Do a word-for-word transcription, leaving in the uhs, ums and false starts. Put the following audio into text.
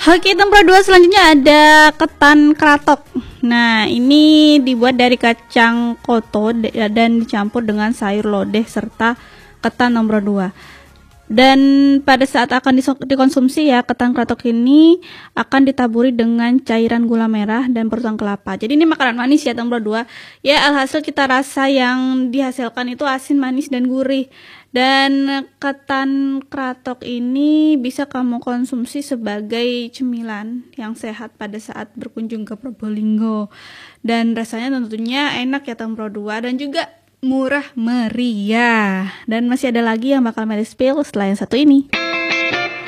Oke, tempat dua selanjutnya ada ketan kratok. Nah, ini dibuat dari kacang koto dan dicampur dengan sayur lodeh serta ketan nomor dua. Dan pada saat akan dikonsumsi ya, ketan kratok ini akan ditaburi dengan cairan gula merah dan parutan kelapa. Jadi ini makanan manis ya nomor dua. Ya, alhasil kita rasa yang dihasilkan itu asin, manis, dan gurih. Dan ketan kratok ini bisa kamu konsumsi sebagai cemilan yang sehat pada saat berkunjung ke Probolinggo. Dan rasanya tentunya enak ya nomor dua dan juga murah meriah. Dan masih ada lagi yang bakal Mary spill setelah yang satu ini.